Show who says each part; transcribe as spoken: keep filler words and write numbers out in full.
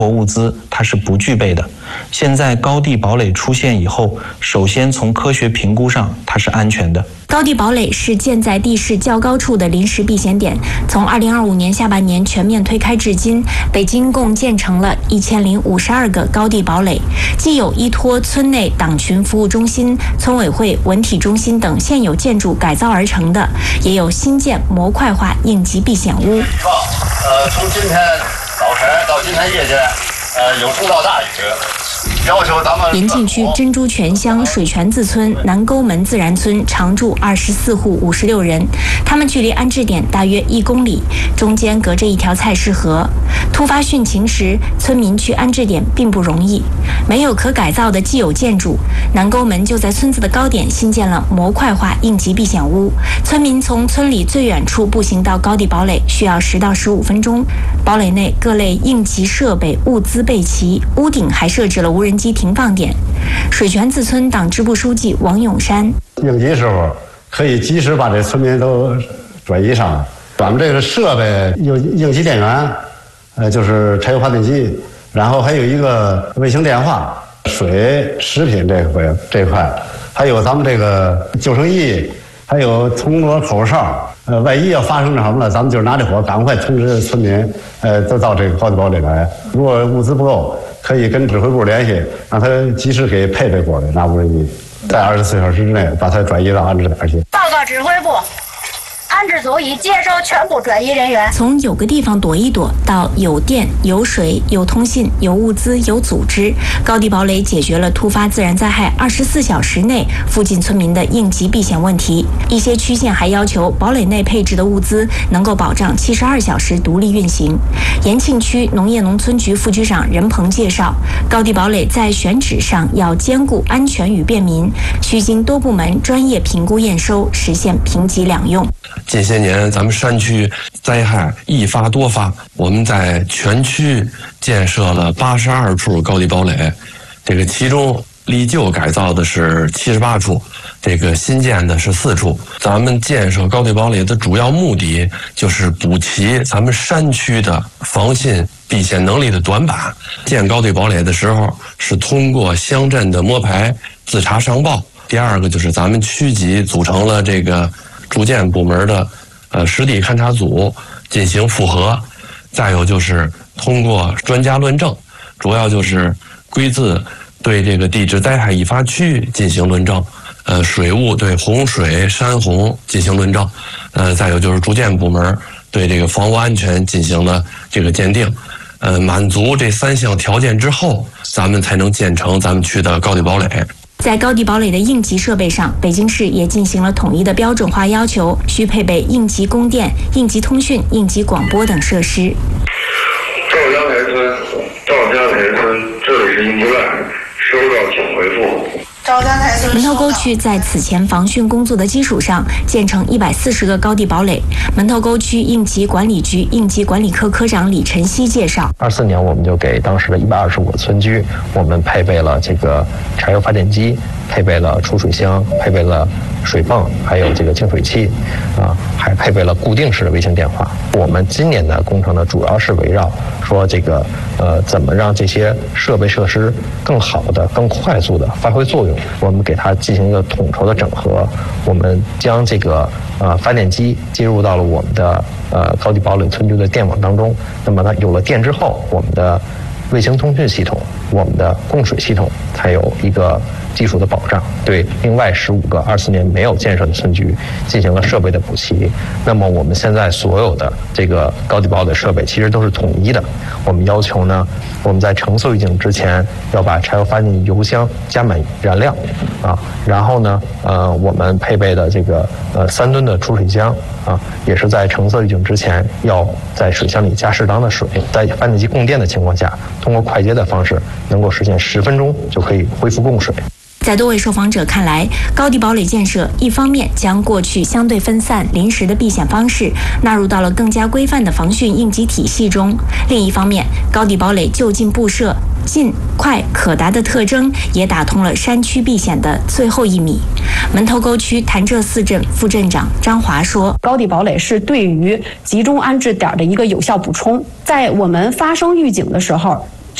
Speaker 1: 物资它是不具备的。现在高地堡垒出现以后，首先从科学评估上它是安全的。
Speaker 2: 高地堡垒是建在地势较高处的临时避险点，从二零二五年下半年全面推开至今，北京共建成了一千零五十二个高地堡垒，既有依托村内党群服务中心、村委会文体中心等现有建筑改造而成的，也有新建模块化应急避险屋。
Speaker 3: 呃，从今天早晨到今天夜间，呃，有中到大雨。要求咱们
Speaker 2: 延庆区珍珠泉乡水泉子村南沟门自然村常住二十四户五十六人，他们距离安置点大约一公里，中间隔着一条菜市河。突发汛情时，村民去安置点并不容易，没有可改造的既有建筑，南沟门就在村子的高点新建了模块化应急避险屋。村民从村里最远处步行到高地堡垒需要十到十五分钟。堡垒内各类应急设备物资备齐，屋顶还设置了无人机停放点。水泉子村党支部书记王永山：
Speaker 4: 应急时候可以及时把这村民都转移上。咱们这个设备有应急电源，呃，就是柴油发电机，然后还有一个卫星电话、水、食品这块这块，还有咱们这个救生衣，还有铜锣口哨。呃，万一要发生什么了，咱们就是拿着火赶快通知村民，呃，都到这个高地堡垒来。如果物资不够，可以跟指挥部联系，让他及时给配备过来，拿无人机，在二十四小时之内把他转移到安置点去。
Speaker 5: 报告指挥部。安置组已接收全部转移人员。
Speaker 2: 从有个地方躲一躲到有电、有水、有通信、有物资、有组织，高地堡垒解决了突发自然灾害二十四小时内附近村民的应急避险问题。一些区县还要求堡垒内配置的物资能够保障七十二小时独立运行。延庆区农业农村局副局长任鹏介绍，高地堡垒在选址上要兼顾安全与便民，需经多部门专业评估验收，实现平级两用。
Speaker 6: 近些年咱们山区灾害易发多发，我们在全区建设了八十二处高地堡垒，这个其中历旧改造的是七十八处，这个新建的是四处。咱们建设高地堡垒的主要目的就是补齐咱们山区的防汛避险能力的短板。建高地堡垒的时候是通过乡镇的摸排自查上报，第二个就是咱们区级组成了这个住建部门的呃实地勘察组进行复核，再有就是通过专家论证，主要就是归自对这个地质灾害易发区进行论证，呃水务对洪水、山洪进行论证，呃再有就是住建部门对这个房屋安全进行了这个鉴定，呃满足这三项条件之后，咱们才能建成咱们区的高地堡垒。
Speaker 2: 在高地堡垒的应急设备上，北京市也进行了统一的标准化要求，需配备应急供电、应急通讯、应急广播等设施。
Speaker 7: 赵家台村，赵家台村，这里是应急站，收到请回复。
Speaker 5: 赵家台村
Speaker 2: 门头沟区在此前防汛工作的基础上，建成一百四十个高地堡垒。门头沟区应急管理局应急管理科科长李晨曦介绍，
Speaker 8: 二四年我们就给当时的一百二十五个村居，我们配备了这个柴油发电机，配备了储水箱，配备了水泵，还有这个净水器，啊，还配备了固定式的卫星电话。我们今年的工程呢，主要是围绕说这个呃，怎么让这些设备设施更好的、更快速的发挥作用。我们给它进行一个统筹的整合，我们将这个呃发电机接入到了我们的呃高地堡垒村居的电网当中。那么它有了电之后，我们的卫星通讯系统、我们的供水系统才有一个技术的保障，对另外十五个二四年没有建设的村居进行了设备的补齐。那么我们现在所有的这个高地堡垒设备其实都是统一的。我们要求呢，我们在橙色预警之前要把柴油发电油箱加满燃料啊，然后呢，呃，我们配备的这个呃三吨的储水箱啊，也是在橙色预警之前要在水箱里加适当的水，在发电机供电的情况下，通过快捷的方式能够实现十分钟就可以恢复供水。
Speaker 2: 在多位受访者看来，高地堡垒建设一方面将过去相对分散、临时的避险方式纳入到了更加规范的防汛应急体系中；另一方面，高地堡垒就近布设、近、快、可达的特征也打通了山区避险的最后一米。门头沟区潭柘寺镇副镇长张华说：“
Speaker 9: 高地堡垒是对于集中安置点的一个有效补充，在我们发生预警的时候，